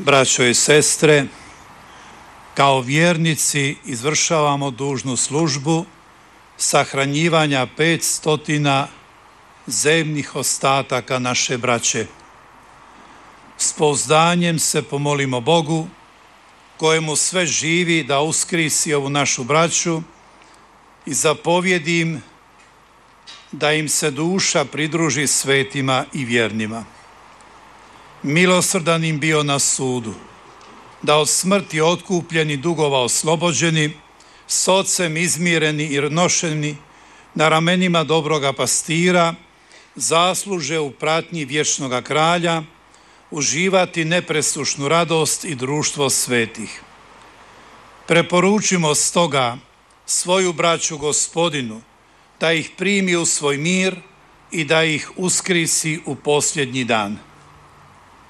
Braćo i sestre, kao vjernici izvršavamo dužnu službu sahranjivanja 500 zemnih ostataka naše braće. S pouzdanjem se pomolimo Bogu, kojemu sve živi, da uskrisi ovu našu braću i zapovjedi im da im se duša pridruži svetima i vjernima. Milosrdan im bio na sudu, da od smrti otkupljeni, dugova oslobođeni, s ocem izmireni i nošeni na ramenima dobroga pastira, zasluže u pratnji vječnoga kralja uživati nepresušnu radost i društvo svetih. Preporučimo stoga svoju braću Gospodinu, da ih primi u svoj mir i da ih uskrisi u posljednji dan.